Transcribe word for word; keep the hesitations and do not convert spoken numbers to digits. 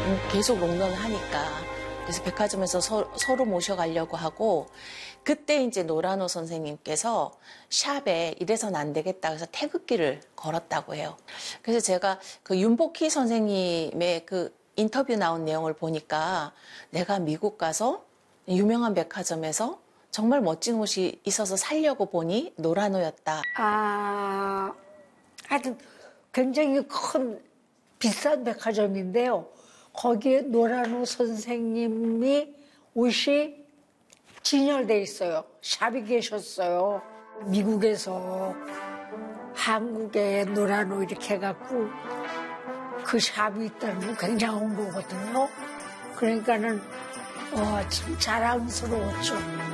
계속 롱런을 하니까. 그래서 백화점에서 서, 서로 모셔가려고 하고, 그때 이제 노라노 선생님께서 샵에 이래서는 안 되겠다 그래서 태극기를 걸었다고 해요. 그래서 제가 그 윤복희 선생님의 그 인터뷰 나온 내용을 보니까 내가 미국 가서 유명한 백화점에서 정말 멋진 옷이 있어서 살려고 보니 노라노였다. 아, 하여튼 굉장히 큰 비싼 백화점인데요. 거기에 노라노 선생님이 옷이 진열돼 있어요. 샵이 계셨어요. 미국에서 한국에 노라노 이렇게 해갖고 그 샵이 있다는 건 굉장한 거거든요. 그러니까는 어, 참 자랑스러웠죠.